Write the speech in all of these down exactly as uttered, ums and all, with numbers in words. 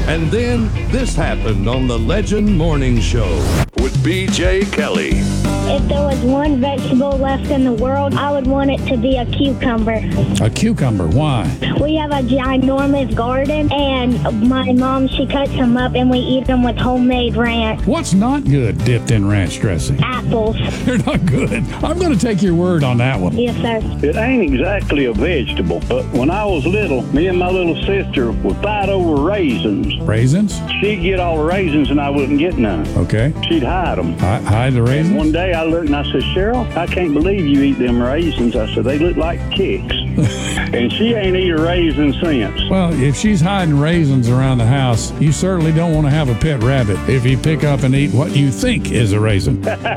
And then this happened on the Legend Morning Show with B J Kelly. If there was one vegetable left in the world, I would want it to be a cucumber. A cucumber, why? We have a ginormous garden, and my mom, she cuts them up, and we eat them with homemade ranch. What's not good dipped in ranch dressing? Apples. They're not good. I'm going to take your word on that one. Yes, sir. It ain't exactly a vegetable, but when I was little, me and my little sister would fight over raisins. Raisins? She'd get all the raisins, and I wouldn't get none. Okay. She'd hide them. Hi- hide the raisins? One day I looked and I said, Cheryl, I can't believe you eat them raisins. I said, they look like kicks. And she ain't eat a raisin since. Well, if she's hiding raisins around the house, you certainly don't want to have a pet rabbit if you pick up and eat what you think is a raisin.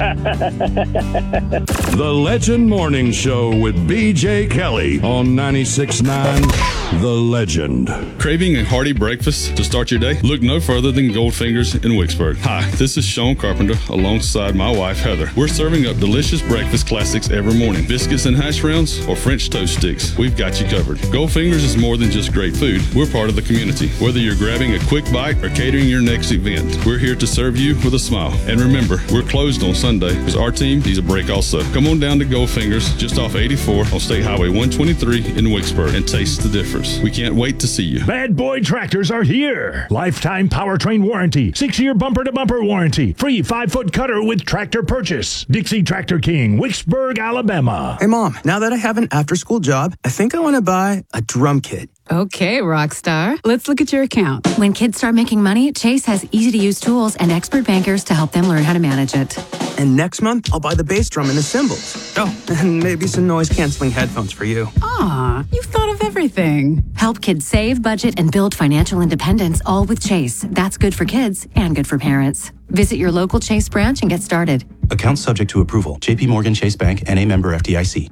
The Legend Morning Show with B J Kelly on ninety-six point nine The Legend. Craving a hearty breakfast to start your day? Look no further than Goldfingers in Wicksburg. Hi, this is Sean Carpenter alongside my wife Heather. We're serving up delicious breakfast classics every morning. Biscuits and hash browns or French toast sticks, we've got you covered. Goldfingers is more than just great food. We're part of the community. Whether you're grabbing a quick bite or catering your next event, we're here to serve you with a smile. And remember, we're closed on Sunday because our team needs a break also. Come on down to Goldfingers just off eighty-four on State Highway one twenty-three in Wicksburg and taste the difference. We can't wait to see you. Bad Boy Tractors are here. Lifetime powertrain warranty, six-year bumper-to-bumper warranty, free five-foot cutter with tractor purchase. Dixie Tractor King, Wicksburg, Alabama. Hey, Mom, now that I have an after-school job, I think I want to buy a drum kit. Okay, Rockstar. Let's look at your account. When kids start making money, Chase has easy-to-use tools and expert bankers to help them learn how to manage it. And next month, I'll buy the bass drum and the cymbals. Oh, and maybe some noise-canceling headphones for you. Aw, you've thought of everything. Help kids save, budget, and build financial independence, all with Chase. That's good for kids and good for parents. Visit your local Chase branch and get started. Account subject to approval. J P Morgan Chase Bank, N A member F D I C.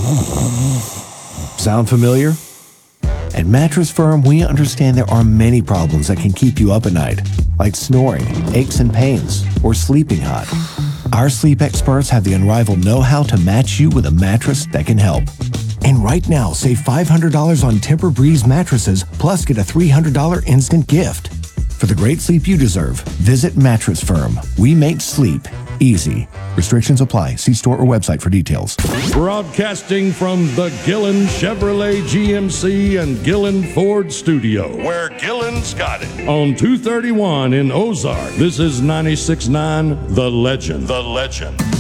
Sound familiar? At Mattress Firm, we understand there are many problems that can keep you up at night, like snoring, aches and pains, or sleeping hot. Our sleep experts have the unrivaled know-how to match you with a mattress that can help. And right now, save five hundred dollars on Tempur-Breeze mattresses, plus get a three hundred dollars instant gift. For the great sleep you deserve, visit Mattress Firm. We make sleep easy. Restrictions apply. See store or website for details. Broadcasting from the Gillen Chevrolet G M C and Gillen Ford studio, where Gillen's got it. On two thirty-one in Ozark, this is ninety-six point nine The Legend. The Legend.